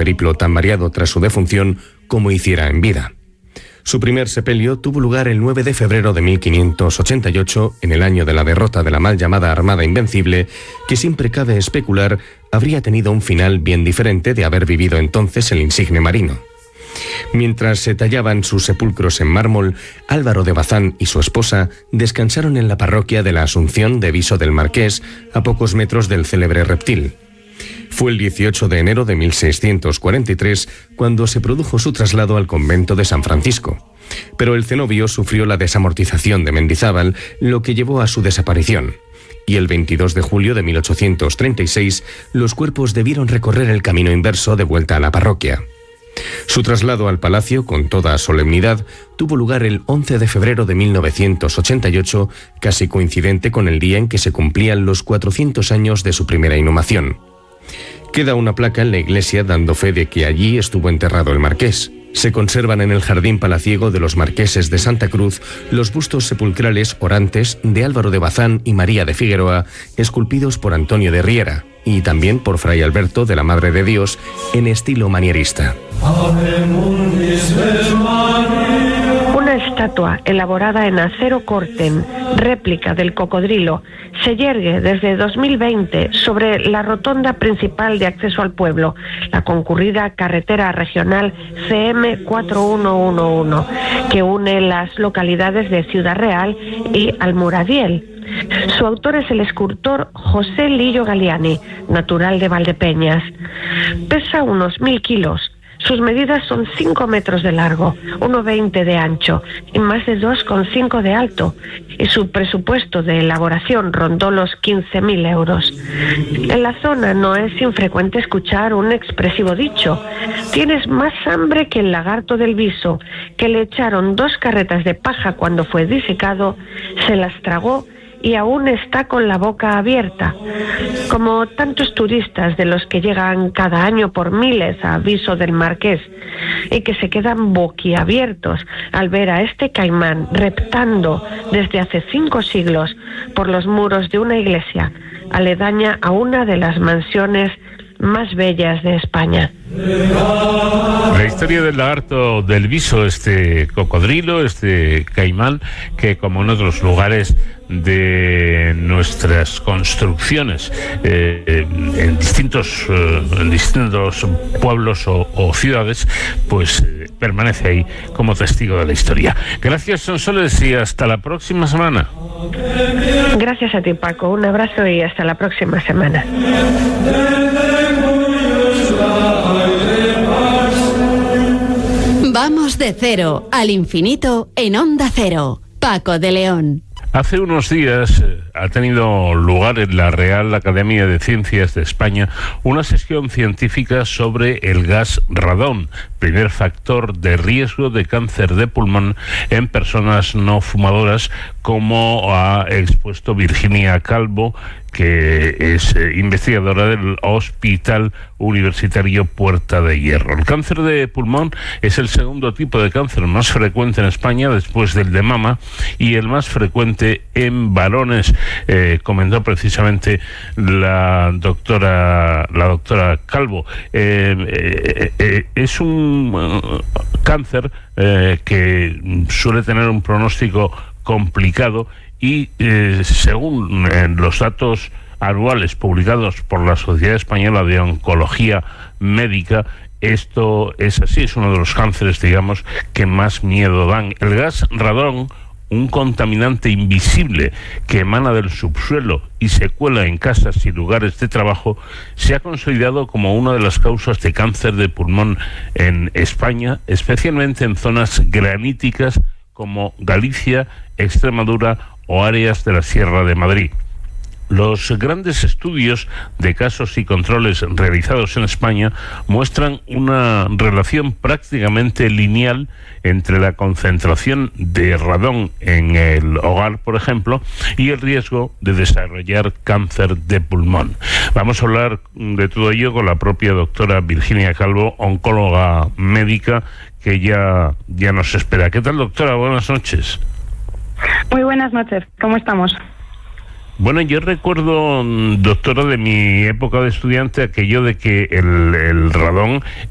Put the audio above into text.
periplo tan variado tras su defunción como hiciera en vida. Su primer sepelio tuvo lugar el 9 de febrero de 1588, en el año de la derrota de la mal llamada Armada Invencible, que siempre cabe especular habría tenido un final bien diferente de haber vivido entonces el insigne marino. Mientras se tallaban sus sepulcros en mármol, Álvaro de Bazán y su esposa descansaron en la parroquia de la Asunción de Viso del Marqués, a pocos metros del célebre Reptil. Fue el 18 de enero de 1643 cuando se produjo su traslado al convento de San Francisco. Pero el cenobio sufrió la desamortización de Mendizábal, lo que llevó a su desaparición. Y el 22 de julio de 1836, los cuerpos debieron recorrer el camino inverso de vuelta a la parroquia. Su traslado al palacio, con toda solemnidad, tuvo lugar el 11 de febrero de 1988, casi coincidente con el día en que se cumplían los 400 años de su primera inhumación. Queda una placa en la iglesia dando fe de que allí estuvo enterrado el marqués. Se conservan en el jardín palaciego de los marqueses de Santa Cruz los bustos sepulcrales orantes de Álvaro de Bazán y María de Figueroa, esculpidos por Antonio de Riera, y también por Fray Alberto de la Madre de Dios, en estilo manierista. Una estatua elaborada en acero corten, réplica del cocodrilo, se yergue desde 2020 sobre la rotonda principal de acceso al pueblo, la concurrida carretera regional CM 4111, que une las localidades de Ciudad Real y Almuradiel. Su autor es el escultor José Lillo Galiani, natural de Valdepeñas. Pesa unos 1000 kilos. Sus medidas son 5 metros de largo, 1,20 de ancho y más de 2,5 de alto. Y su presupuesto de elaboración rondó los 15.000 euros. En la zona no es infrecuente escuchar un expresivo dicho: tienes más hambre que el lagarto del Viso, que le echaron 2 carretas de paja cuando fue disecado, se las tragó y aún está con la boca abierta. Como tantos turistas de los que llegan cada año por miles a Viso del Marqués y que se quedan boquiabiertos al ver a este caimán reptando desde hace 5 siglos por los muros de una iglesia aledaña a una de las mansiones más bellas de España. La historia del lagarto del Viso, este cocodrilo, este caimán, que como en otros lugares de nuestras construcciones, en distintos pueblos o ciudades, pues permanece ahí como testigo de la historia. Gracias, Sonsoles, y hasta la próxima semana. Gracias a ti, Paco. Un abrazo y hasta la próxima semana. Vamos de cero al infinito en Onda Cero. Paco de León. Hace unos días ha tenido lugar en la Real Academia de Ciencias de España una sesión científica sobre el gas radón, primer factor de riesgo de cáncer de pulmón en personas no fumadoras, como ha expuesto Virginia Calvo, que es investigadora del Hospital Universitario Puerta de Hierro. El cáncer de pulmón es el segundo tipo de cáncer más frecuente en España después del de mama y el más frecuente en varones, comentó precisamente la doctora Calvo. Es un cáncer que suele tener un pronóstico complicado y según los datos anuales publicados por la Sociedad Española de Oncología Médica, esto es así, es uno de los cánceres, digamos, que más miedo dan. El gas radón, un contaminante invisible que emana del subsuelo y se cuela en casas y lugares de trabajo, se ha consolidado como una de las causas de cáncer de pulmón en España, especialmente en zonas graníticas como Galicia, Extremadura o áreas de la Sierra de Madrid. Los grandes estudios de casos y controles realizados en España muestran una relación prácticamente lineal entre la concentración de radón en el hogar, por ejemplo, y el riesgo de desarrollar cáncer de pulmón. Vamos a hablar de todo ello con la propia doctora Virginia Calvo, oncóloga médica, que ya nos espera. ¿Qué tal, doctora? Buenas noches. Muy buenas noches. ¿Cómo estamos? Bueno, yo recuerdo, doctora, de mi época de estudiante, aquello de que el radón